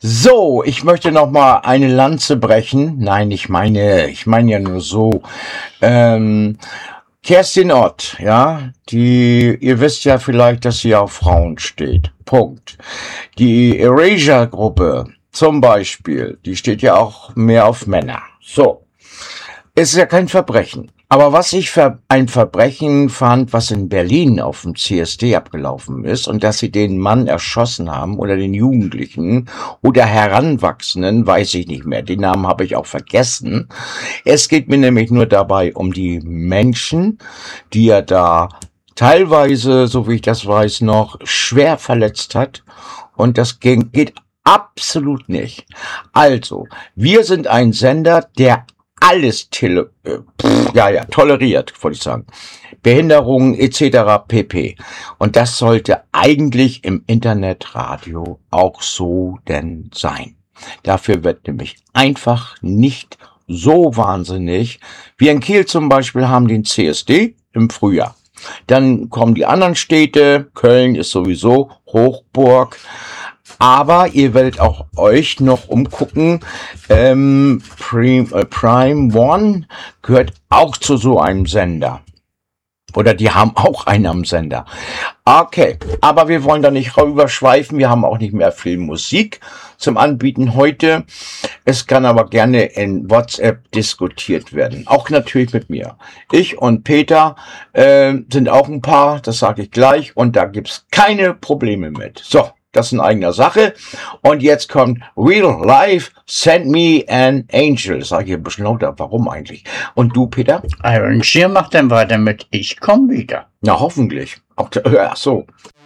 So, ich möchte noch mal eine Lanze brechen. Nein, ich meine ja nur so. Ähm, Kerstin Ott, ja, ihr wisst ja vielleicht, dass sie auf Frauen steht. Punkt. Die Erasure-Gruppe zum Beispiel, die steht ja auch mehr auf Männer. So, ist ja kein Verbrechen. Aber was ich für ein Verbrechen fand, was in Berlin auf dem CSD abgelaufen ist und dass sie den Mann erschossen haben oder den Jugendlichen oder Heranwachsenden, weiß ich nicht mehr. Den Namen habe ich auch vergessen. Es geht mir nämlich nur dabei um die Menschen, die er da teilweise, so wie ich das weiß, noch schwer verletzt hat. Und das geht absolut nicht. Also, wir sind ein Sender, der alles toleriert, wollte ich sagen. Behinderungen etc. pp. Und das sollte eigentlich im Internetradio auch so denn sein. Dafür wird nämlich einfach nicht so wahnsinnig. Wir in Kiel zum Beispiel haben den CSD im Frühjahr. Dann kommen die anderen Städte. Köln ist sowieso Hochburg. Aber ihr werdet auch euch noch umgucken. Prime One gehört auch zu so einem Sender. Oder die haben auch einen am Sender. Okay, aber wir wollen da nicht rüberschweifen. Wir haben auch nicht mehr viel Musik zum Anbieten heute. Es kann aber gerne in WhatsApp diskutiert werden. Auch natürlich mit mir. Ich und Peter sind auch ein Paar, das sage ich gleich. Und da gibt's keine Probleme mit. So. Das ist in eigener Sache. Und jetzt kommt Real Life, Send Me an Angel. Das sage ich ein bisschen lauter. Warum eigentlich? Und du, Peter? Iron Shear macht dann weiter mit Ich komm wieder. Na, hoffentlich. Ach so.